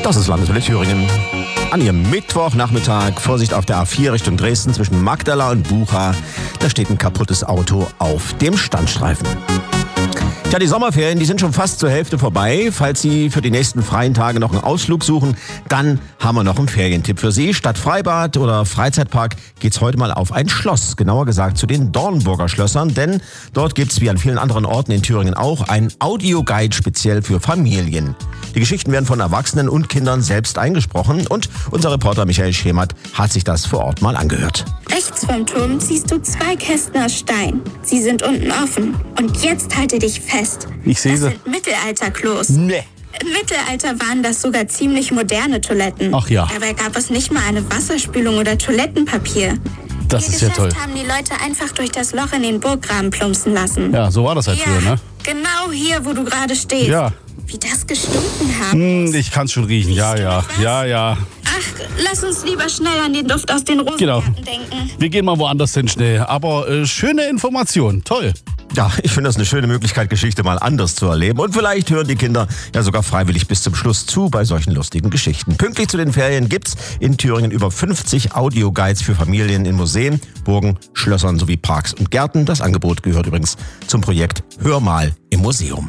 Das ist Landeswelle Thüringen. An ihrem Mittwochnachmittag, Vorsicht auf der A4 Richtung Dresden zwischen Magdala und Bucha, da steht ein kaputtes Auto auf dem Standstreifen. Tja, die Sommerferien, die sind schon fast zur Hälfte vorbei. Falls Sie für die nächsten freien Tage noch einen Ausflug suchen, dann haben wir noch einen Ferientipp für Sie. Statt Freibad oder Freizeitpark geht's heute mal auf ein Schloss, genauer gesagt zu den Dornburger Schlössern, denn dort gibt's wie an vielen anderen Orten in Thüringen auch ein Audioguide speziell für Familien. Die Geschichten werden von Erwachsenen und Kindern selbst eingesprochen und unser Reporter Michael Schemert hat sich das vor Ort mal angehört. Rechts vom Turm siehst du 2 Kästen aus Stein. Sie sind unten offen. Und jetzt halte dich fest. Ich sehe Das sie. sind Mittelalterklos. Nee. Im Mittelalter waren das sogar ziemlich moderne Toiletten. Ach ja. Dabei gab es nicht mal eine Wasserspülung oder Toilettenpapier. Das Ihr ist ja Geschäft toll. haben die Leute einfach durch das Loch in den Burggraben plumpsen lassen. Ja, so war das halt früher, ne? Genau hier, wo du gerade stehst. Ja. Wie das gestunken haben. Ich kann's schon riechen. Ja. Ach, lass uns lieber schnell an den Duft aus den Rosengarten denken. Wir gehen mal woanders hin schnell. Aber schöne Information. Toll. Ja, ich finde das eine schöne Möglichkeit, Geschichte mal anders zu erleben. Und vielleicht hören die Kinder ja sogar freiwillig bis zum Schluss zu bei solchen lustigen Geschichten. Pünktlich zu den Ferien gibt's in Thüringen über 50 Audioguides für Familien in Museen, Burgen, Schlössern sowie Parks und Gärten. Das Angebot gehört übrigens zum Projekt Hör mal im Museum.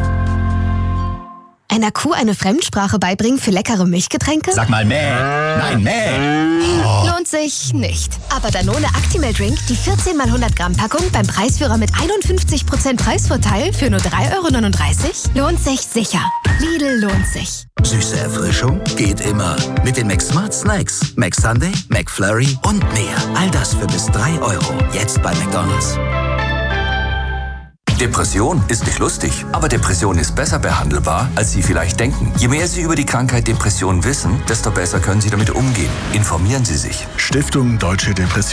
Einer Kuh eine Fremdsprache beibringen für leckere Milchgetränke? Sag mal mäh. Nein, mäh. Lohnt sich nicht. Aber Danone Actimel Drink, die 14 x 100 Gramm Packung beim Preisführer mit 51% Preisvorteil für nur 3,39 €? Lohnt sich sicher. Lidl lohnt sich. Süße Erfrischung geht immer. Mit den McSmart Snacks. McSunday, McFlurry und mehr. All das für bis 3 €. Jetzt bei McDonald's. Depression ist nicht lustig, aber Depression ist besser behandelbar, als Sie vielleicht denken. Je mehr Sie über die Krankheit Depression wissen, desto besser können Sie damit umgehen. Informieren Sie sich. Stiftung Deutsche Depression.